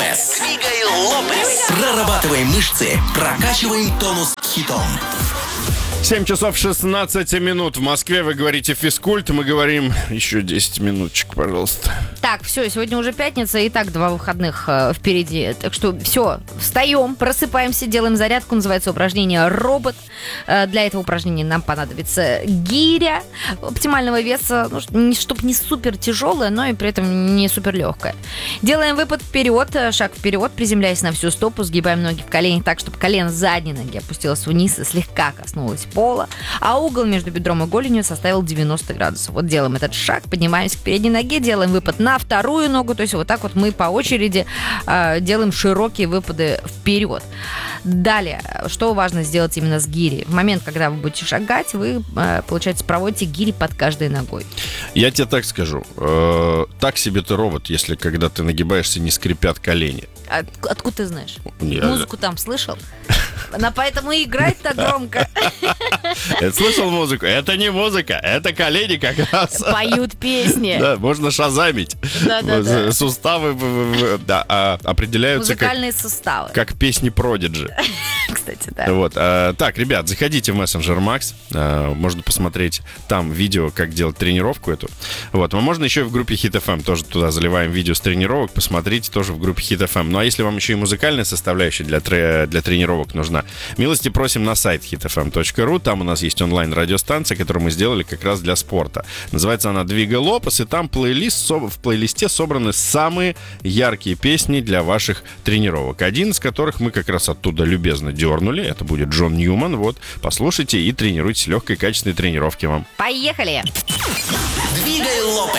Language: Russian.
Лопес. Двигай Лопес. Прорабатываем мышцы, прокачиваем тонус хитом. 7 часов 16 минут в Москве. Вы говорите физкульт, мы говорим еще 10 минуточек, пожалуйста. Так, все, сегодня уже пятница, и так 2 выходных впереди. Так что все, встаем, просыпаемся, делаем зарядку. Называется упражнение «Робот». Для этого упражнения нам понадобится гиря оптимального веса, чтобы не супер тяжелая, но и при этом не супер легкая. Делаем выпад вперед, шаг вперед, приземляясь на всю стопу, сгибаем ноги в коленях так, чтобы колено задней ноги опустилось вниз и слегка коснулось пола, а угол между бедром и голенью составил 90 градусов. Вот делаем этот шаг, поднимаемся к передней ноге, делаем выпад на вторую ногу, то есть вот так вот мы по очереди делаем широкие выпады вперед. Далее, что важно сделать именно с гири? В момент, когда вы будете шагать, вы, получается, проводите гири под каждой ногой. Я тебе так скажу. Так себе ты робот, если когда ты нагибаешься, не скрипят колени. Откуда ты знаешь? Я... Музыку там слышал? Она поэтому и играет так громко. Я слышал музыку. Это не музыка, это колени как раз. Поют песни. Да, можно шазамить. Да. Суставы определяются музыкальные суставы. Как песни Prodigy. Кстати, да. Вот. Так, ребят, заходите в Messenger Max. Можно посмотреть там видео, как делать тренировку эту. Вот. А можно еще и в группе Hit FM. Тоже туда заливаем видео с тренировок. Посмотрите тоже в группе Hit FM. Ну, а если вам еще и музыкальная составляющая для тренировок нужна, милости просим на сайт hitfm.ru. Там у нас есть онлайн-радиостанция, которую мы сделали как раз для спорта. Называется она «Двигай Лопес», и там в плейлисте собраны самые яркие песни для ваших тренировок. Один из которых мы как раз оттуда любезно дернули. Это будет Джон Ньюман. Вот, послушайте и тренируйтесь. Легкой, качественной тренировки вам. Поехали! Двигай Лопес.